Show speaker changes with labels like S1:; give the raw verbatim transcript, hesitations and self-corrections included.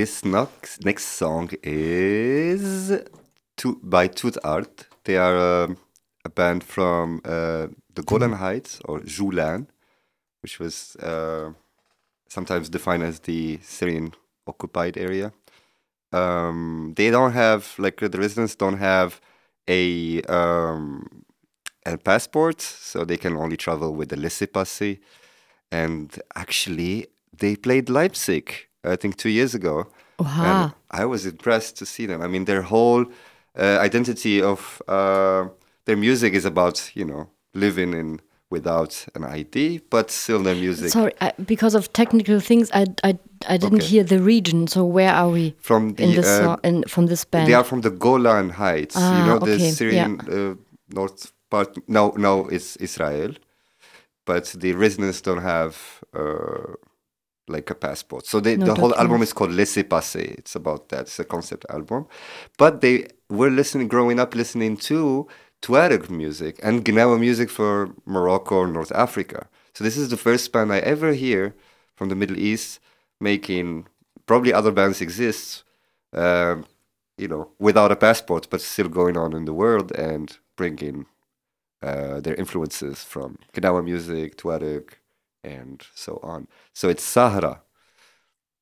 S1: this next next song is to, by Tooth Art. They are um, a band from uh, the Golan Heights, or Julan, which was uh, sometimes defined as the Syrian occupied area. Um, they don't have, like, the residents don't have a um, a passport, so they can only travel with the laissez-passer. And actually, they played Leipzig, I think, two years ago. And
S2: Oha.
S1: I was impressed to see them. I mean, their whole uh, identity of uh, their music is about, you know, living in without an I D, but still their music.
S2: Sorry, I, because of technical things, I, I, I didn't
S1: Okay.
S2: hear the region. So where are we
S1: From
S2: in
S1: the
S2: this
S1: uh,
S2: so- in, from this band?
S1: they are from the Golan Heights. You
S2: Ah,
S1: know, the
S2: okay,
S1: Syrian uh, north part. No, no, it's Israel. But the residents don't have uh, like a passport. So they,
S2: No
S1: the whole album
S2: documents.
S1: is called Laissez-Passer. It's about that. It's a concept album. But they were listening, growing up listening to Tuareg music and Gnawa music for Morocco or North Africa. So this is the first band I ever hear from the Middle East making, probably other bands exist, um, you know, without a passport, but still going on in the world and bringing uh, their influences from Gnawa music, Tuareg, and so on. So it's Sahara